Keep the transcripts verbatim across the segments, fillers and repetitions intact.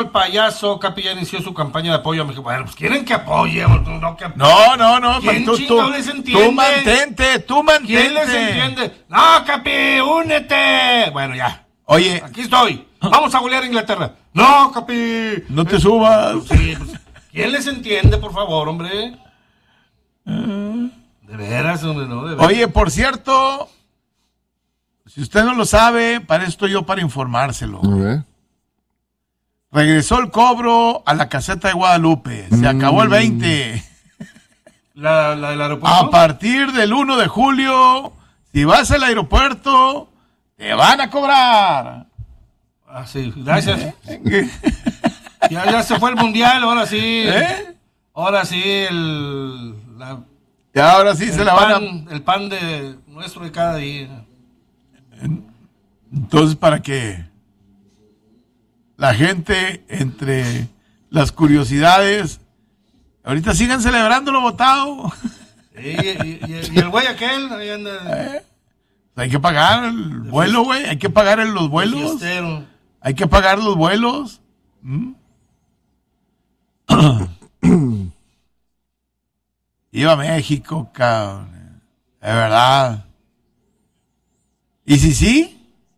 El payaso Capi ya inició su campaña de apoyo a México. Bueno, pues quieren que apoye. No, que... no, no, no. ¿Quién tú, tú, les entiende? tú mantente, tú mantente. ¿Quién les entiende? No, Capi, únete. Bueno, ya. Oye. Aquí estoy. Vamos a golear a Inglaterra. No, Capi. No te subas. Sí, pues, ¿quién les entiende, por favor, hombre? Uh, de veras, hombre, no, de veras. Oye, por cierto, si usted no lo sabe, para esto yo para informárselo. Okay. Regresó el cobro a la caseta de Guadalupe. Se mm. acabó el veinte. ¿La, la del aeropuerto? A partir del uno de julio, si vas al aeropuerto, te van a cobrar. Ah, sí, gracias. ya, ya se fue el mundial, ahora sí. ¿Eh? Ahora sí, el... La, y ahora sí se la pan, van a... El pan de nuestro de cada día. Entonces, ¿para qué? La gente, entre las curiosidades, ahorita sigan celebrando lo votado. Sí, y, y, y el güey aquel, ahí anda. ¿Eh? Hay que pagar el vuelo, güey. Hay que pagar el, los vuelos. Fiestero. Hay que pagar los vuelos. ¿Mm? Iba a México, cabrón. De verdad. ¿Y si sí?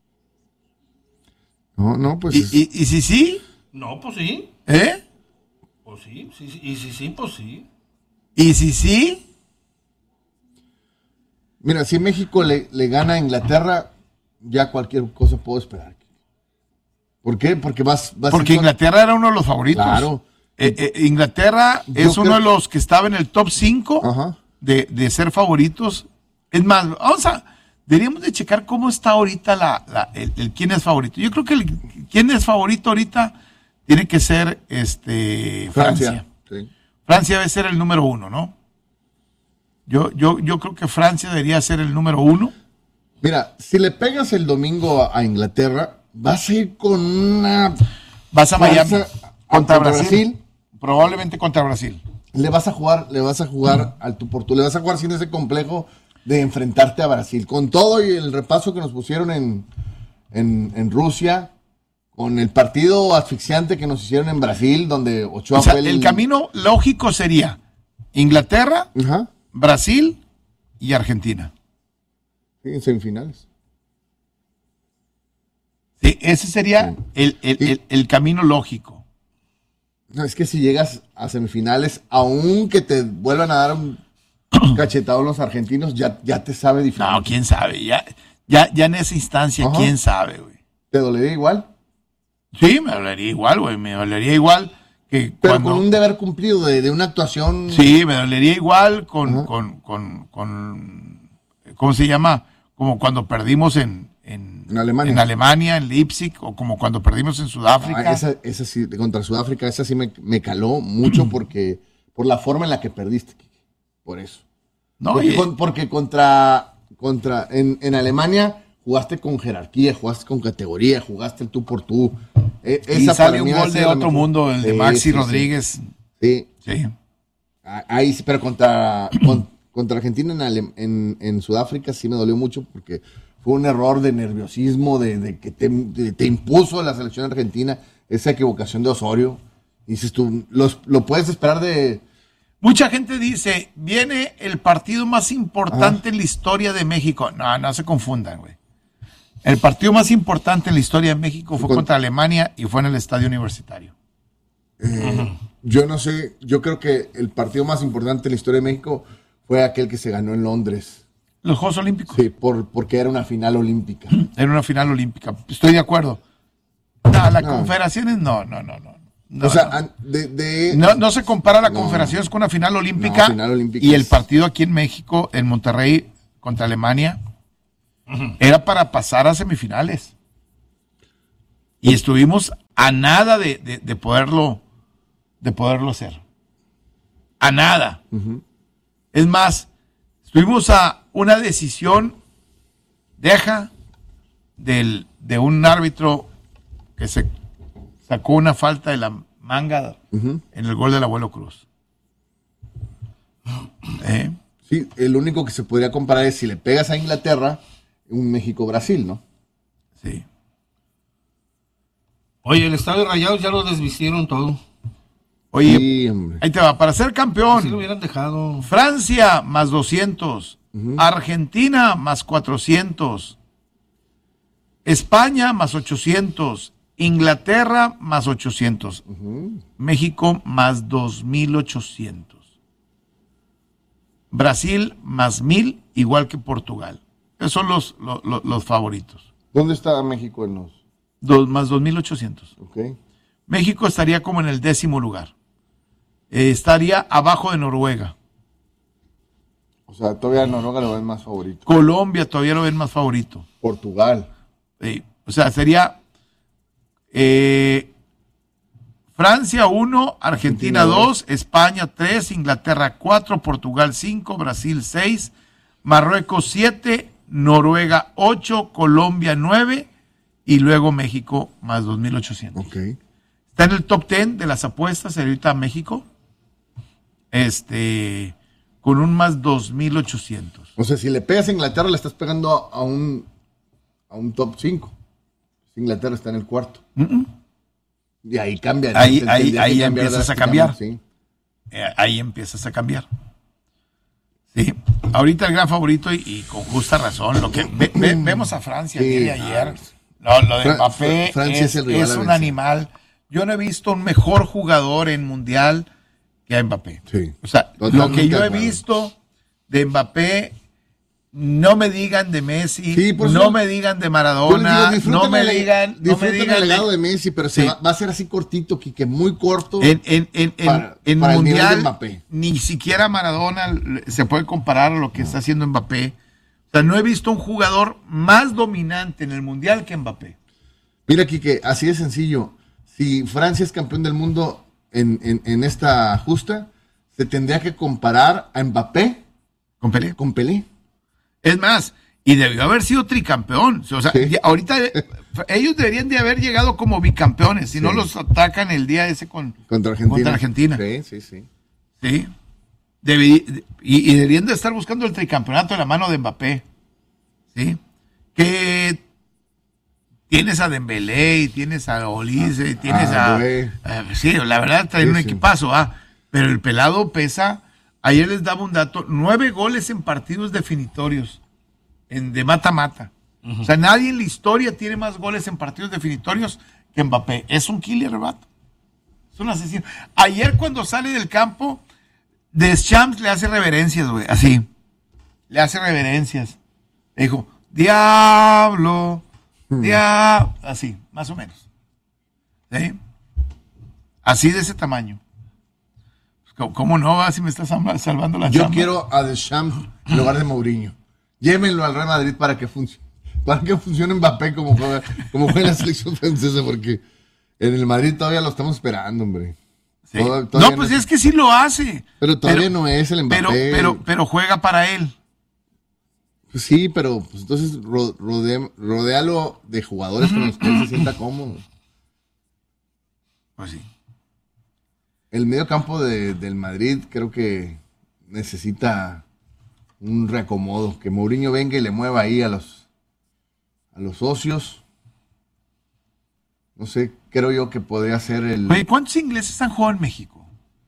No, no, pues. ¿Y, y, y si sí? No, pues sí. ¿Eh? Pues sí, sí, sí. Y si sí, pues sí. ¿Y si sí? Mira, si México le, le gana a Inglaterra, ya cualquier cosa puedo esperar. ¿Por qué? Porque vas... vas Porque Inglaterra era uno de los favoritos. Claro. Eh, eh, Inglaterra Yo es uno creo... de los que estaba en el top cinco de, de ser favoritos. Es más, vamos a... Deberíamos de checar cómo está ahorita la, la, el, el quién es favorito. Yo creo que el quién es favorito ahorita tiene que ser este Francia. Francia, sí. Francia debe ser el número uno, ¿no? Yo, yo, yo creo que Francia debería ser el número uno. Mira, si le pegas el domingo a, a Inglaterra, vas a ir con una... Vas a Miami contra, contra Brasil. Brasil. Probablemente contra Brasil. Le vas a jugar, le vas a jugar uh-huh. al tu por tú, le vas a jugar sin ese complejo de enfrentarte a Brasil, con todo y el repaso que nos pusieron en, en, en Rusia, con el partido asfixiante que nos hicieron en Brasil, donde Ochoa o sea, fue el... el camino lógico sería Inglaterra, uh-huh. Brasil y Argentina. Sí, en semifinales. Sí, ese sería sí. el, el, sí. el, el camino lógico. No, es que si llegas a semifinales, aunque te vuelvan a dar un cachetado los argentinos, ya, ya te sabe diferente. No, quién sabe, ya, ya, ya en esa instancia, uh-huh. quién sabe, güey. ¿Te dolería igual? Sí, me dolería igual, güey, me dolería igual que Pero cuando... con un deber cumplido de, de una actuación... Sí, me dolería igual con, uh-huh. con, con, con, ¿cómo se llama? Como cuando perdimos en, en, en, Alemania. en Alemania, en Leipzig, o como cuando perdimos en Sudáfrica. Ah, esa, esa sí, contra Sudáfrica, esa sí me, me caló mucho porque por la forma en la que perdiste, por eso. No, porque, y... con, porque contra, contra en, en Alemania jugaste con jerarquía, jugaste con categoría, jugaste el tú por tú. Eh, esa y sale un gol de otro mundo, el de sí, Maxi sí, Rodríguez. Sí. Sí. Ahí sí, pero contra, con, contra Argentina en, Ale, en, en Sudáfrica sí me dolió mucho porque fue un error de nerviosismo, de, de que te, de, te impuso la selección argentina, esa equivocación de Osorio. Dices tú, los, lo puedes esperar de... Mucha gente dice, viene el partido más importante ah. en la historia de México. No, no se confundan, güey. El partido más importante en la historia de México fue Con... contra Alemania y fue en el Estadio Universitario. Eh, uh-huh. Yo no sé, yo creo que el partido más importante en la historia de México fue aquel que se ganó en Londres. Los Juegos Olímpicos. Sí, por, porque era una final olímpica. Era una final olímpica, estoy de acuerdo. No, las no. confederaciones, no, no, no, no. No, o sea, no. De, de... No, no se compara la no. confederaciones con una final olímpica, no, final olímpica y es... el partido aquí en México, en Monterrey, contra Alemania, uh-huh. era para pasar a semifinales. Y estuvimos a nada de, de, de poderlo de poderlo hacer. A nada. Uh-huh. Es más, estuvimos a una decisión, deja, del, de un árbitro que se sacó una falta de la manga uh-huh. en el gol del Abuelo Cruz. ¿Eh? Sí, el único que se podría comparar es si le pegas a Inglaterra, un México-Brasil, ¿no? Sí. Oye, el estadio de Rayados ya lo desvistieron todo. Oye, Sí, ahí te va, para ser campeón. Si lo hubieran dejado. Francia más doscientos, uh-huh. Argentina más cuatrocientos, España más ochocientos, Inglaterra más ochocientos, uh-huh. México más dos mil ochocientos, Brasil más mil, igual que Portugal. Esos son los, los, los favoritos. ¿Dónde está México en los? Dos, más dos mil ochocientos. Okay. México estaría como en el décimo lugar. Eh, estaría abajo de Noruega. O sea, todavía Noruega lo ven más favorito. Colombia todavía lo ven más favorito. Portugal. Sí. O sea, sería eh, Francia uno, Argentina dos, España tres, Inglaterra cuatro, Portugal cinco, Brasil seis, Marruecos siete, Noruega ocho, Colombia nueve y luego México más dos mil ochocientos. Okay. Está en el top diez de las apuestas ahorita México. Este, con un más dos mil ochocientos. O sea, si le pegas a Inglaterra, le estás pegando a un, a un top cinco. Inglaterra está en el cuarto. Uh-uh. Y ahí cambia. Ahí, ahí, ahí empiezas a cambiar. Sí. Eh, ahí empiezas a cambiar. Sí. Ahorita el gran favorito, y, y con justa razón, lo que ve, ve, vemos a Francia sí. el día de ayer. No, lo de Mbappé Fra- Francia es, es, es un animal. Yo no he visto un mejor jugador en mundial que a Mbappé. Sí. O sea, lo que yo he visto de Mbappé, no me digan de Messi, sí, no eso, me digan de Maradona, digo, no me el, digan, no me digan el legado de Messi, pero sí. se va, va a ser así cortito, Quique, muy corto. En, en, en, para, en, para mundial, el Mbappé. Ni siquiera Maradona se puede comparar a lo que no. está haciendo Mbappé. O sea, no he visto un jugador más dominante en el mundial que Mbappé. Mira, Quique, así de sencillo. Si Francia es campeón del mundo en, en, en esta justa, se tendría que comparar a Mbappé con Pelé. Con Pelé. Es más, y debió haber sido tricampeón. O sea, sí. ahorita ellos deberían de haber llegado como bicampeones, si sí. no los atacan el día ese con, contra Argentina. Contra Argentina. Sí, sí, sí. Sí. Debí, y, y deberían de estar buscando el tricampeonato de la mano de Mbappé. Sí. Que tienes a Dembélé, y tienes a Olise, y tienes ah, a... Eh, sí, la verdad traen sí, un sí. equipazo, ah, pero el pelado pesa. Ayer les daba un dato, nueve goles en partidos definitorios, en, de mata-mata. Uh-huh. O sea, nadie en la historia tiene más goles en partidos definitorios que Mbappé. Es un killer, vato. Es un asesino. Ayer cuando sale del campo, Deschamps le hace reverencias, güey, así. Le hace reverencias. Le dijo, diablo... Ya, así, más o menos. ¿Sí? Así de ese tamaño. ¿Cómo no va si me estás salvando la Yo chamba? quiero a Deschamps en lugar de Mourinho. Llévenlo al Real Madrid para que funcione. Para que funcione Mbappé como juega, como juega en la selección francesa, porque en el Madrid todavía lo estamos esperando, hombre. Sí. Tod- todavía no, pues no es que sí lo hace. Pero todavía pero, no es el Mbappé. Pero, pero, pero juega para él. Pues sí, pero pues entonces ro- rode- rodéalo de jugadores con los que él se sienta cómodo. Pues sí. El medio campo de, del Madrid creo que necesita un reacomodo. Que Mourinho venga y le mueva ahí a los, a los socios. No sé, creo yo que podría ser el... Oye, ¿cuántos ingleses han jugado en México?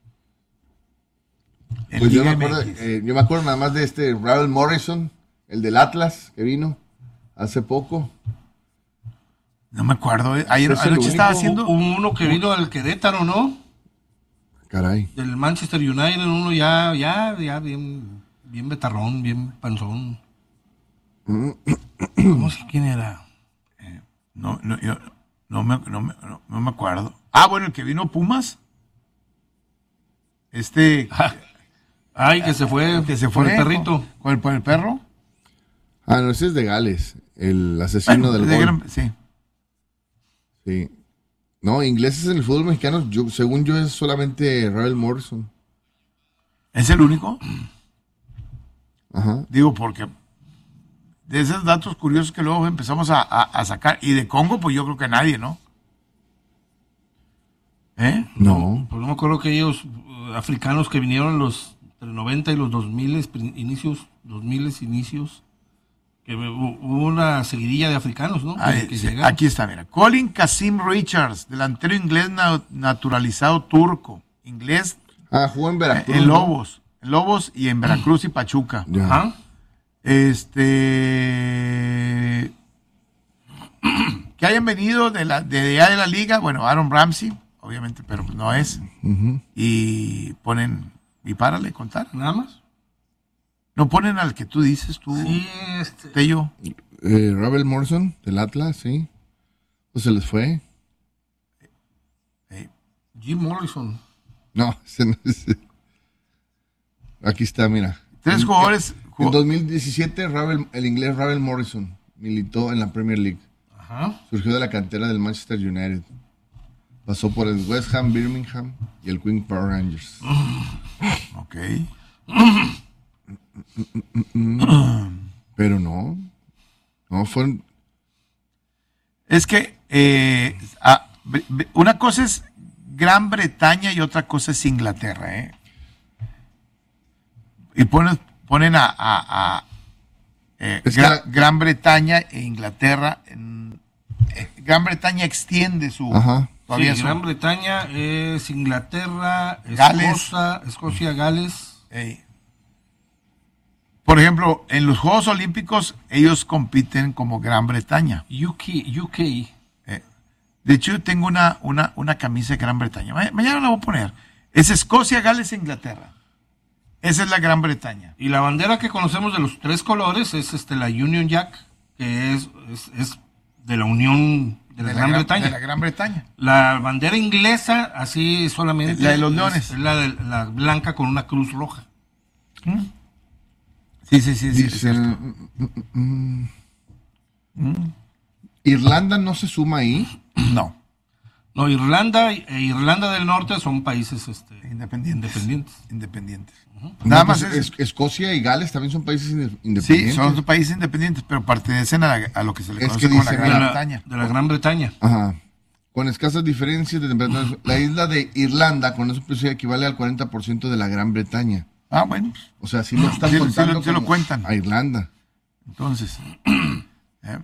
En pues yo me, Liga acuerdo, M X. eh, yo me acuerdo nada más de este Raúl Morrison, el del Atlas, que vino hace poco. No me acuerdo. eh. Ayer Es el anoche estaba único. haciendo... Hubo uno que vino del Querétaro, ¿no? Caray. Del Manchester United, uno ya, ya, ya bien, bien betarrón, bien panzón. ¿Cómo sé quién era? Eh, no, no, yo no me, no, me, no, no me acuerdo. Ah, bueno, el que vino Pumas. Este... Ay, que se fue, que se fue por el perrito. ¿Con el, por el perro? Ah, no, ese es de Gales, el asesino Bueno, del de gol. gran- sí. Sí. No, ingleses en el fútbol mexicano, yo, según yo, es solamente Raúl Morrison. ¿Es el único? Ajá. Digo, porque de esos datos curiosos que luego empezamos a, a- a sacar. Y de Congo, pues yo creo que nadie, ¿no? ¿Eh? No. Pues no me acuerdo que ellos, uh, africanos que vinieron los entre noventa y los dos mil, inicios, dos mil inicios, Que hubo una seguidilla de africanos, ¿no? Ah, que, que sí, aquí está, mira. Colin Kasim Richards, delantero inglés na- naturalizado turco. Inglés. Ah, jugó en Veracruz. En eh, Lobos. En Lobos y en Veracruz y Pachuca. Ya. Ajá. Este. Que hayan venido de la de allá de la liga. Bueno, Aaron Ramsey, obviamente, pero pues no es. Uh-huh. Y ponen. Y párale, contar. Nada más. No ponen al que tú dices, tú. Sí, este. Tello. Eh, Ravel Morrison, del Atlas, sí. Pues se les fue. Eh, Jim Morrison. No, ese no es. Aquí está, mira. Tres en, jugadores. En dos mil diecisiete, Ravel, el inglés Ravel Morrison militó en la Premier League. Ajá. Surgió de la cantera del Manchester United. Pasó por el West Ham, Birmingham y el Queen Park Rangers. Ok. Pero no. No, fueron. Es que eh, ah, una cosa es Gran Bretaña y otra cosa es Inglaterra, ¿eh? Y ponen, ponen a, a, a eh, Es Gran, la... Gran Bretaña e Inglaterra. En, eh, Gran Bretaña extiende su. Ajá. Sí, su... Gran Bretaña es Inglaterra, Gales. Escocia, Escocia, Gales. Eh. Por ejemplo, en los Juegos Olímpicos, ellos compiten como Gran Bretaña. U K. U K. Eh, de hecho, yo tengo una, una, una camisa de Gran Bretaña. Ma- mañana la voy a poner. Es Escocia, Gales e Inglaterra. Esa es la Gran Bretaña. Y la bandera que conocemos de los tres colores es este la Union Jack, que es, es, es de la Unión de la, de Gran, la Bretaña. De la Gran Bretaña. La bandera inglesa, así solamente. La de los leones. Es, es la, de, la blanca con una cruz roja. ¿Mm? Sí, sí, sí. sí, Dice, sí. mm, mm, mm. Irlanda no se suma ahí. No. No, Irlanda e Irlanda del Norte son países este, Independientes. independientes. Independientes. Uh-huh. Nada No, más pues, es, es- Escocia y Gales también son países inde- sí, independientes. son países independientes, pero pertenecen a, la- a lo que se le Es conoce que como la dice, Gran De la, Bretaña. de la Gran Bretaña. Ajá. Con escasas diferencias de temperatura. La isla de Irlanda, con eso pues, equivale al cuarenta por ciento de la Gran Bretaña. Ah, bueno, pues, O sea, sí lo están Sí, sí contando lo- sí lo como cuentan. a Irlanda. entonces. ¿eh?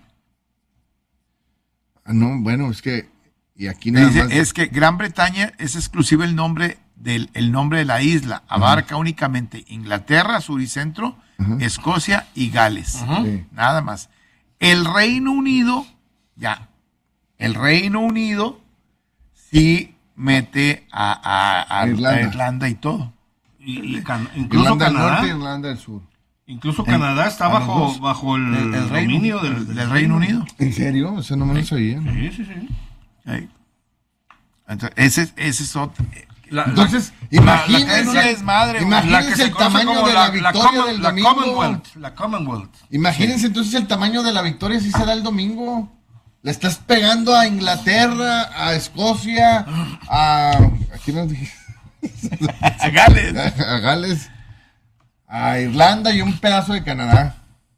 Ah, no, bueno, es que... Y aquí nada Dice, más... es que Gran Bretaña es exclusivo el nombre del el nombre de la isla. Abarca únicamente Inglaterra, sur y centro, Ajá. Escocia y Gales. Ajá. Sí. Nada más. El Reino Unido, ya. El Reino Unido sí mete a, a- a- Irlanda. a Irlanda y todo. Y, y can- incluso Irlanda del Canadá. Norte y Irlanda del Sur. Incluso El- Canadá está a los bajo, dos. bajo el, El, el Reino, dominio del, del, del Reino Unido. ¿En serio? Eso no me lo sabía. Sí, sí, sí. Ahí. Entonces, ese, es- ese es otro. La- Entonces, la- imagínense, la- la- la- desmadre, güey. la que imagínense se el conoce tamaño como de la, la victoria Common- del la domingo. Commonwealth. La Commonwealth. Imagínense entonces el tamaño de la victoria si se da el domingo. Le estás pegando a Inglaterra, a Escocia, a... ¿A quién nos dije? A Gales. A Gales, a Irlanda y un pedazo de Canadá.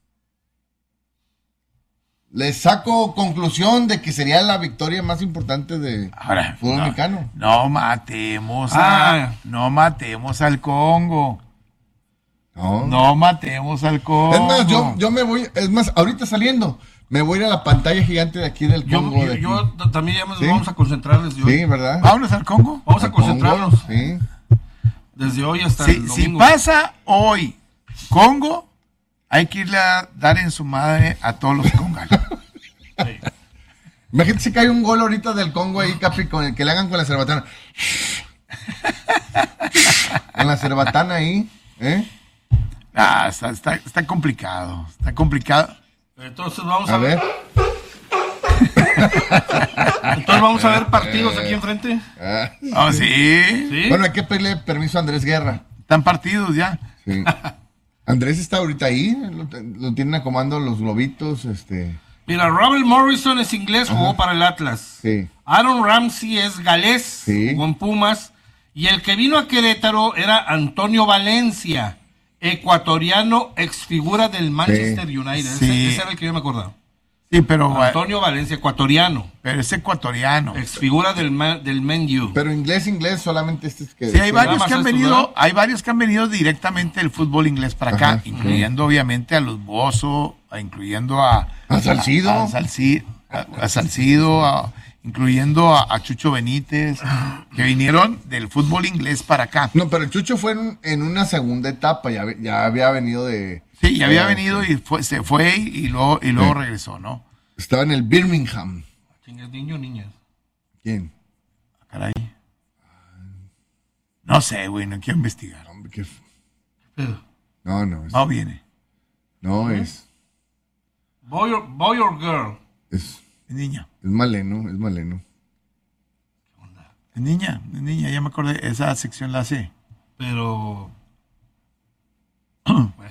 Le saco conclusión de que sería la victoria más importante de Ahora, fútbol no, mexicano. no matemos a, Ah. no matemos al Congo. No. No matemos al Congo. Es más, yo, yo me voy, es más, ahorita saliendo, me voy a ir a la pantalla gigante de aquí del Yo, Congo. yo, de aquí. yo t- también ya nos ¿Sí? vamos a concentrar desde hoy. Sí, ¿verdad? Vámonos al Congo. Vamos a Al Congo, concentrarnos Sí. desde hoy hasta Si, el si domingo. pasa hoy Congo, hay que irle a dar en su madre a todos los conganos. Sí. Imagínate si cae un gol ahorita del Congo ahí, Capi, con el que le hagan con la cerbatana. Con la cerbatana ahí, ¿eh? Ah, está, está, está complicado. Está complicado. Entonces vamos A a, ver. ver. Entonces vamos a ver partidos aquí enfrente. Ah. Oh, sí. ¿Sí? Bueno, hay que pedirle permiso a Andrés Guerra. Están partidos ya. Sí. Andrés está ahorita ahí, lo, lo tienen a comando los globitos, este... Mira, Ravel Morrison es inglés, jugó para el Atlas. Sí. Aaron Ramsey es galés, Sí. jugó en Pumas. Y el que vino a Querétaro era Antonio Valencia, ecuatoriano, exfigura del Manchester United. Sí. Ese, ese era el que yo me acordaba. Sí, pero, Antonio Valencia, ecuatoriano, pero es ecuatoriano. exfigura del, ma- del Man U. Pero inglés, inglés, solamente este es que... Sí, hay Nada varios más que han esto, venido, ¿verdad? hay varios que han venido directamente del fútbol inglés para acá, Ajá, incluyendo obviamente a los Bozo, a, incluyendo a... ¿A Salcido? A, a, Salci, a, a Salcido, a, incluyendo a, a Chucho Benítez, que vinieron del fútbol inglés para acá. No, pero el Chucho fue en, en una segunda etapa, ya, ya había venido de... Sí, ya había de, venido y fue, se fue y luego, y luego sí. regresó, ¿no? Estaba en el Birmingham. ¿Niño o niñas? ¿Quién? Caray. No sé, güey, no quiero investigar. Hombre, qué... No, no. Es... No viene. No, ¿Eh? es... Boy or, boy or girl. Es... Es niña. Es Maleno, es Maleno. ¿Qué onda? Es niña, es niña, ya me acordé. Esa sección la sé. Pero... bueno.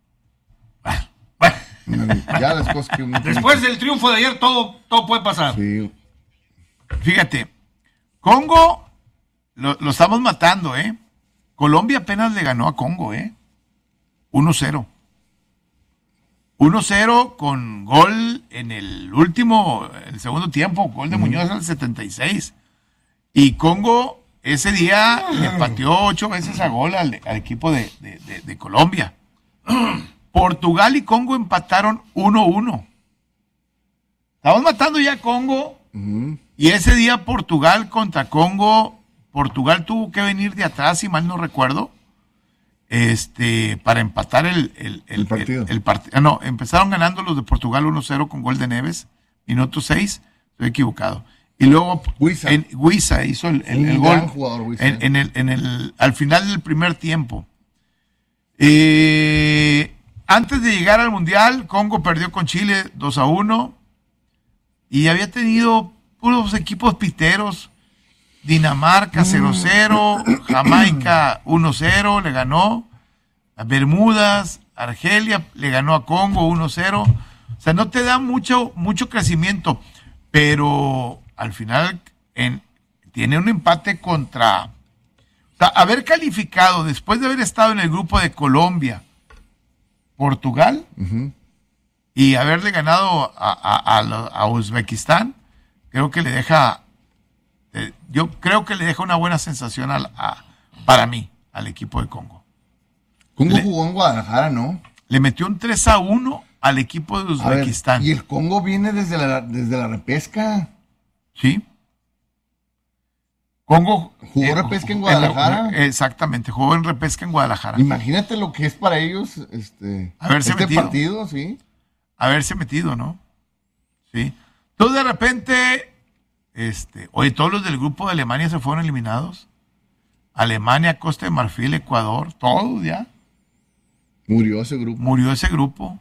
Bueno. Ya las cosas que uno Después del triunfo de ayer, todo, todo puede pasar. Sí. Fíjate, Congo lo, lo estamos matando, ¿eh? Colombia apenas le ganó a Congo, ¿eh? uno cero. uno cero con gol en el último, el segundo tiempo, gol de uh-huh. Muñoz al setenta y seis. Y Congo ese día uh-huh. le pateó ocho veces a gol al, al equipo de, de, de, de Colombia. Portugal y Congo empataron uno uno. Estamos matando ya a Congo. Uh-huh. Y ese día Portugal contra Congo, Portugal tuvo que venir de atrás, si mal no recuerdo, este, para empatar el, el, el, el partido. El, el part- ah, no, empezaron ganando los de Portugal uno cero con gol de Neves, minuto seis, estoy equivocado. Y luego Huiza, en, Huiza hizo el, el, el gol jugador, en, en, el, en el, al final del primer tiempo. Eh, antes de llegar al Mundial, Congo perdió con Chile dos a uno y había tenido puros equipos piteros. Dinamarca cero cero, Jamaica uno cero, le ganó a Bermudas, Argelia le ganó a Congo uno cero. O sea, no te da mucho, mucho crecimiento, pero al final en, tiene un empate contra... O sea, haber calificado después de haber estado en el grupo de Colombia, Portugal, uh-huh. y haberle ganado a, a, a, a Uzbekistán, creo que le deja... Eh, yo creo que le deja una buena sensación al, a, para mí, al equipo de Congo. Congo le, jugó en Guadalajara, ¿no? Le metió un tres a uno al equipo de Uzbekistán. Ver, y el Congo viene desde la, desde la repesca. Sí. Congo jugó eh, repesca en Guadalajara. En, exactamente, jugó en repesca en Guadalajara. Imagínate lo que es para ellos este, haberse este metido. partido, sí. Haberse metido, ¿no? Sí. Entonces de repente, este, oye, todos los del grupo de Alemania se fueron eliminados. Alemania, Costa de Marfil, Ecuador, todos ya. Murió ese grupo. Murió ese grupo.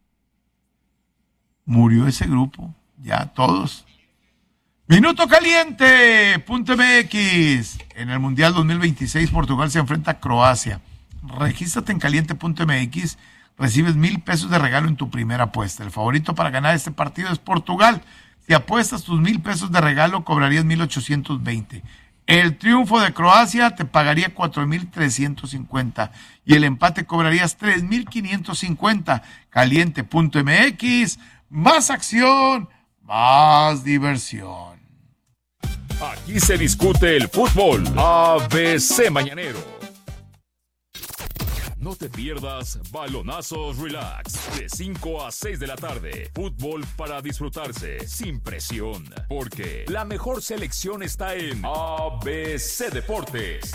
Murió ese grupo. Ya, todos. Minuto caliente. Punto M X. En el Mundial dos mil veintiséis, Portugal se enfrenta a Croacia. Regístrate en caliente punto M X. Recibes mil pesos de regalo en tu primera apuesta. El favorito para ganar este partido es Portugal. Si apuestas tus mil pesos de regalo, cobrarías mil ochocientos veinte. El triunfo de Croacia te pagaría cuatro mil trescientos cincuenta y el empate cobrarías tres mil quinientos cincuenta. Caliente punto M X, más acción, más diversión. Aquí se discute el fútbol. A B C Mañanero. No te pierdas Balonazos Relax, de cinco a seis de la tarde. Fútbol para disfrutarse, sin presión, porque la mejor selección está en A B C Deportes.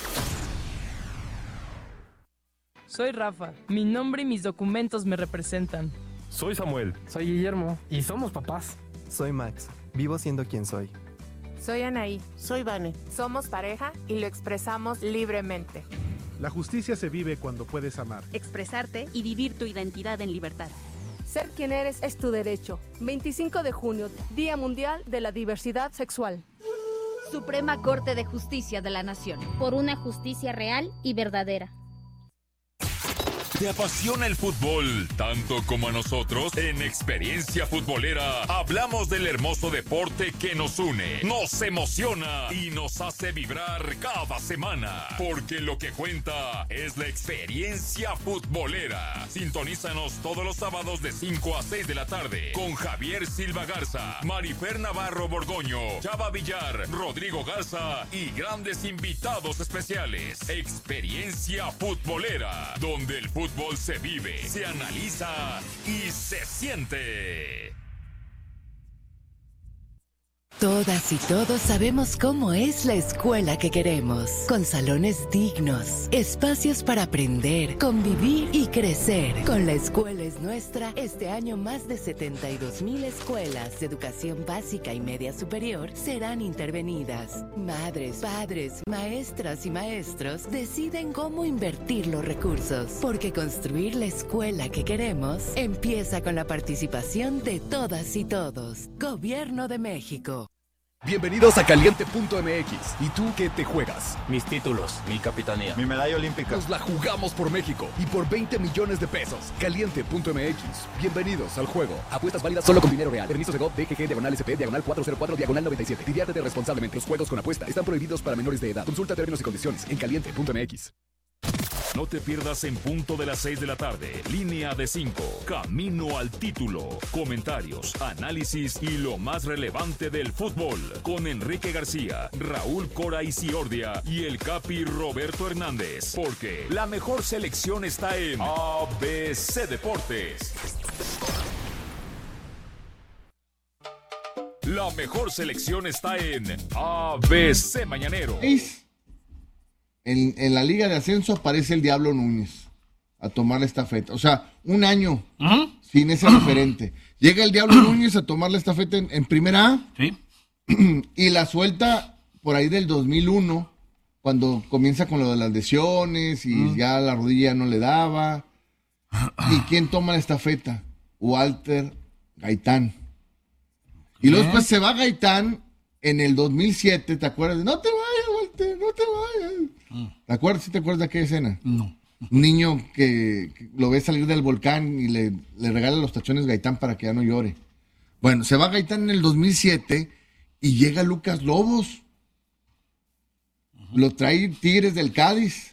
Soy Rafa, mi nombre y mis documentos me representan. Soy Samuel. Soy Guillermo. Y somos papás. Soy Max, vivo siendo quien soy. Soy Anaí. Soy Vane. Somos pareja y lo expresamos libremente. La justicia se vive cuando puedes amar, expresarte y vivir tu identidad en libertad. Ser quien eres es tu derecho. veinticinco de junio, Día Mundial de la Diversidad Sexual. Suprema Corte de Justicia de la Nación. Por una justicia real y verdadera. ¿Te apasiona el fútbol tanto como a nosotros? En Experiencia Futbolera hablamos del hermoso deporte que nos une, nos emociona y nos hace vibrar cada semana. Porque lo que cuenta es la experiencia futbolera. Sintonízanos todos los sábados de cinco a seis de la tarde con Javier Silva Garza, Marifer Navarro Borgoño, Chava Villar, Rodrigo Garza y grandes invitados especiales. Experiencia Futbolera, donde el fútbol fútbol se vive, se analiza y se siente. Todas y todos sabemos cómo es la escuela que queremos, con salones dignos, espacios para aprender, convivir y crecer. Con La Escuela es Nuestra, este año más de setenta y dos mil escuelas de educación básica y media superior serán intervenidas. Madres, padres, maestras y maestros deciden cómo invertir los recursos, porque construir la escuela que queremos empieza con la participación de todas y todos. Gobierno de México. Bienvenidos a Caliente punto M X. ¿Y tú qué te juegas? Mis títulos, mi capitanía, mi medalla olímpica. Nos la jugamos por México y por veinte millones de pesos. Caliente punto M X. Bienvenidos al juego. Apuestas válidas solo con dinero real. Permiso Segov, D G G, diagonal S P, diagonal cuatro cero cuatro, diagonal noventa y siete. Diviértete responsablemente. Los juegos con apuesta están prohibidos para menores de edad. Consulta términos y condiciones en Caliente punto M X. No te pierdas en punto de las seis de la tarde. Línea de cinco. Camino al título. Comentarios, análisis y lo más relevante del fútbol. Con Enrique García, Raúl Cora Isiordia y el Capi Roberto Hernández. Porque la mejor selección está en A B C Deportes. La mejor selección está en A B C Mañanero. En, en la Liga de Ascenso aparece el Diablo Núñez a tomar la estafeta. O sea, un año uh-huh. sin ese referente. Llega el Diablo Núñez a tomar la estafeta en, en Primera A. Sí. Y la suelta por ahí del dos mil uno, cuando comienza con lo de las lesiones y uh-huh. ya la rodilla no le daba. ¿Y quién toma la estafeta? Walter Gaitán. Y luego después se va Gaitán en el dos mil siete, ¿te acuerdas? No te vayas, Walter, no te vayas. ¿Te acuerdas? ¿Sí te acuerdas de aquella escena? No. Un niño que, que lo ve salir del volcán y le, le regala los tachones Gaitán para que ya no llore. Bueno, se va Gaitán en el dos mil siete y llega Lucas Lobos. Uh-huh. Lo trae Tigres del Cádiz.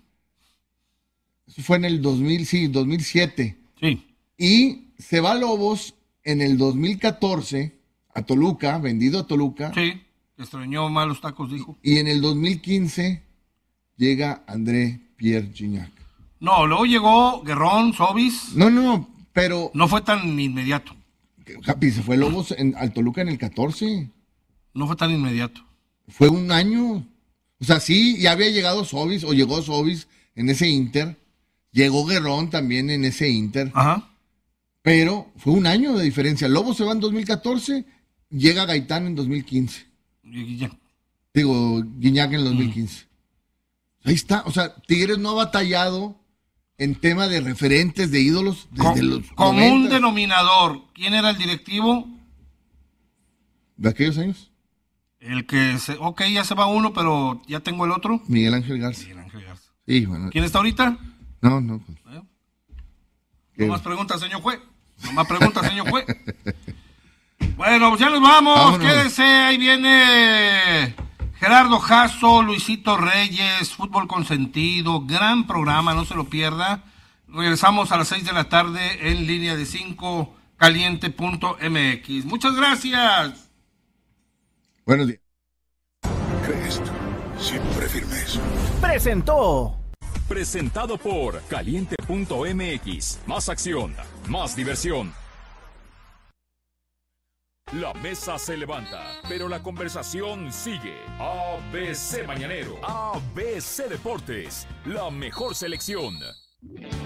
Eso fue en el dos mil, sí, dos mil siete. Sí. Y se va Lobos en el dos mil catorce a Toluca, vendido a Toluca. Sí, extrañó mal los tacos, dijo. Y en el dos mil quince llega André Pierre Gignac. No, luego llegó Guerrón, Sobis. No, no, pero... No fue tan inmediato. Capi, se fue Lobos en, al Toluca en el catorce. No fue tan inmediato. Fue un año. O sea, sí, ya había llegado Sobis, o llegó Sobis en ese Inter. Llegó Guerrón también en ese Inter. Ajá. Pero fue un año de diferencia. Lobos se va en dos mil catorce, llega Gaitán en dos mil quince. Y Guiñac. Digo, Gignac en el dos mil quince. Mm. Ahí está. O sea, Tigres no ha batallado en tema de referentes, de ídolos, desde con, los Como noventa. un denominador. ¿Quién era el directivo? ¿De aquellos años? El que, se, ok, ya se va uno, pero ya tengo el otro. Miguel Ángel Garza. Miguel Ángel Garza. Sí, bueno. ¿Quién está ahorita? No, no. Pues. ¿Eh? No más preguntas, señor juez. No más preguntas, señor juez. Bueno, pues ya nos vamos. Vámonos. Quédense, ahí viene Gerardo Jasso, Luisito Reyes, Fútbol Consentido. Gran programa, no se lo pierda. Regresamos a las seis de la tarde en Línea de cinco, caliente punto M X. Muchas gracias. Buenos días. Crest, siempre firmes. Presentó. Presentado por caliente punto M X. Más acción, más diversión. La mesa se levanta, pero la conversación sigue. A B C Mañanero, A B C Deportes, la mejor selección.